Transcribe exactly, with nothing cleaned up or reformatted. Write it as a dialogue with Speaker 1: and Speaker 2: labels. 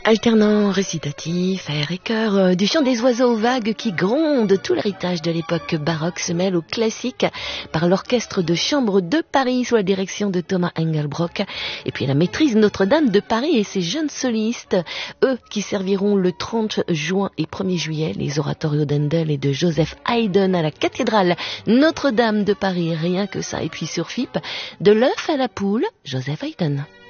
Speaker 1: Alternant récitatif, air et chœur, euh, du chant des oiseaux vagues qui grondent, tout l'héritage de l'époque baroque se mêle au classique par l'orchestre de chambre de Paris sous la direction de Thomas Engelbrock et puis la maîtrise Notre-Dame de Paris et ses jeunes solistes, eux qui serviront le trente juin et premier juillet les oratorios d'Handel et de Joseph Haydn à la cathédrale Notre-Dame de Paris, rien que ça. Et puis sur F I P, de l'œuf à la poule, Joseph Haydn.